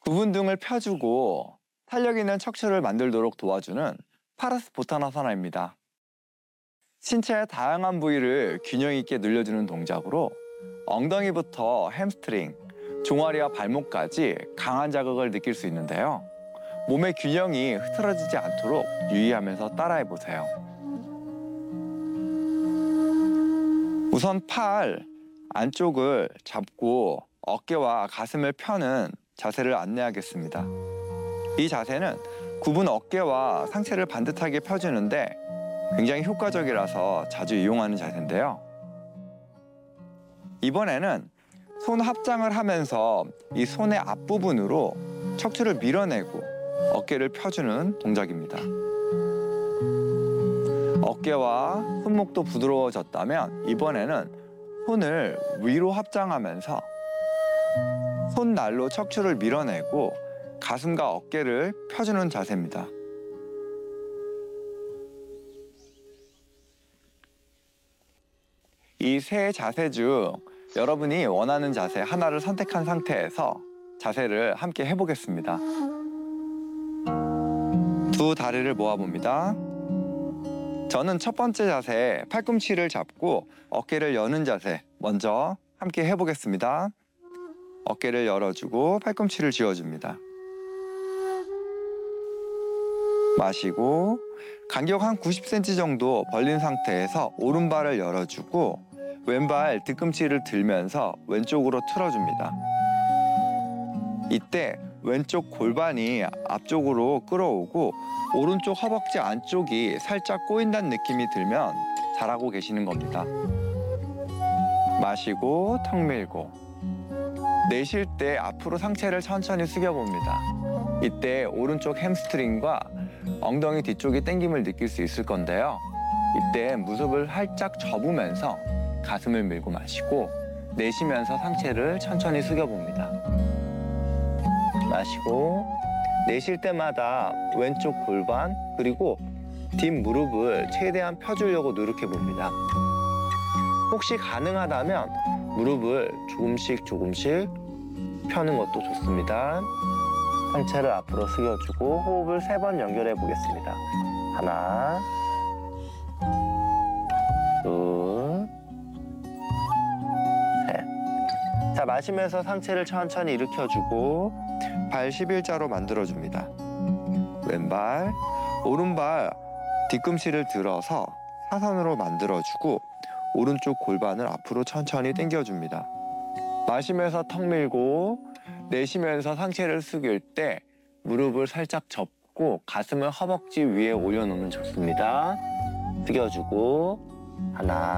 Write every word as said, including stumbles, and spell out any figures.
부분 등을 펴주고 탄력 있는 척추를 만들도록 도와주는 파라스포타나사나입니다. 신체의 다양한 부위를 균형 있게 늘려주는 동작으로 엉덩이부터 햄스트링, 종아리와 발목까지 강한 자극을 느낄 수 있는데요. 몸의 균형이 흐트러지지 않도록 유의하면서 따라해보세요. 우선 팔 안쪽을 잡고 어깨와 가슴을 펴는 자세를 안내하겠습니다. 이 자세는 굽은 어깨와 상체를 반듯하게 펴주는데 굉장히 효과적이라서 자주 이용하는 자세인데요. 이번에는 손 합장을 하면서 이 손의 앞부분으로 척추를 밀어내고 어깨를 펴주는 동작입니다. 어깨와 손목도 부드러워졌다면 이번에는 손을 위로 합장하면서 손날로 척추를 밀어내고 가슴과 어깨를 펴주는 자세입니다. 이 세 자세 중 여러분이 원하는 자세 하나를 선택한 상태에서 자세를 함께 해보겠습니다. 두 다리를 모아봅니다. 저는 첫 번째 자세, 팔꿈치를 잡고 어깨를 여는 자세 먼저 함께 해보겠습니다. 어깨를 열어주고 팔꿈치를 쥐어줍니다. 마시고 간격 한 구십 센티미터 정도 벌린 상태에서 오른발을 열어주고 왼발 뒤꿈치를 들면서 왼쪽으로 틀어줍니다. 이때 왼쪽 골반이 앞쪽으로 끌어오고 오른쪽 허벅지 안쪽이 살짝 꼬인다는 느낌이 들면 잘하고 계시는 겁니다. 마시고 턱 밀고 내쉴 때 앞으로 상체를 천천히 숙여봅니다. 이때 오른쪽 햄스트링과 엉덩이 뒤쪽이 당김을 느낄 수 있을 건데요. 이때 무릎을 살짝 접으면서 가슴을 밀고 마시고 내쉬면서 상체를 천천히 숙여봅니다. 마시고 내쉴 때마다 왼쪽 골반 그리고 뒷무릎을 최대한 펴주려고 노력해봅니다. 혹시 가능하다면 무릎을 조금씩 조금씩 펴는 것도 좋습니다. 상체를 앞으로 숙여주고 호흡을 세 번 연결해 보겠습니다. 하나, 둘, 셋. 자, 마시면서 상체를 천천히 일으켜주고 발 십일자로 만들어줍니다. 왼발, 오른발 뒤꿈치를 들어서 사선으로 만들어주고 오른쪽 골반을 앞으로 천천히 당겨줍니다. 마시면서 턱 밀고 내쉬면서 상체를 숙일 때 무릎을 살짝 접고 가슴을 허벅지 위에 올려놓으면 좋습니다. 숙여주고 하나,